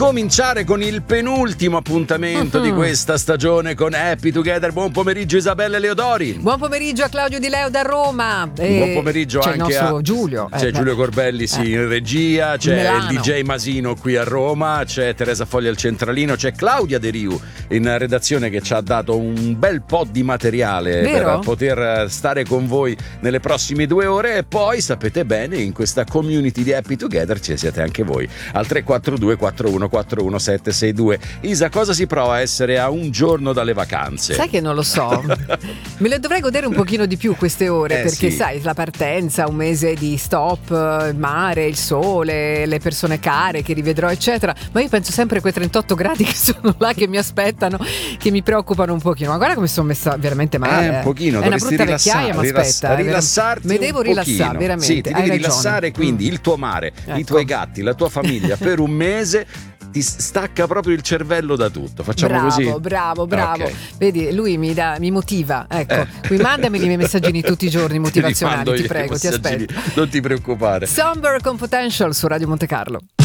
cominciare con il penultimo appuntamento di questa stagione con Happy Together. Buon pomeriggio Isabella Leodori. Buon pomeriggio a Claudio Di Leo da Roma. Buon pomeriggio c'è anche il nostro Giulio. C'è Giulio Corbelli in regia, c'è Milano. il DJ Masino qui a Roma, c'è Teresa Foglia al centralino, c'è Claudia De Riu in redazione che ci ha dato un bel po' di materiale per poter stare con voi nelle prossime 2 ore. E poi sapete bene, in questa community di Happy Together ci siete anche voi al 342 41 41 762. Isa, cosa si prova a essere a un giorno dalle vacanze? Sai che non lo so. Me le dovrei godere un pochino di più queste ore, perché sì. sai, la partenza, un mese di stop, il mare, il sole, le persone care che rivedrò eccetera, ma io penso sempre a quei 38 gradi che sono là, che mi aspettano, che mi preoccupano un pochino. Ma guarda come sono messa veramente male. Un pochino, è una brutta vecchiaia, ma aspetta, rilassarti mi devo rilassare veramente. Sì, ti devi rilassare, quindi il tuo mare, i tuoi gatti, la tua famiglia per un mese ti stacca proprio il cervello da tutto. Facciamo così. Bravo. Okay. Vedi, lui mi motiva. Ecco, qui mandami i miei messaggini tutti i giorni motivazionali, ti prego, ti aspetto. Non ti preoccupare. Somber con Potential su Radio Monte Carlo.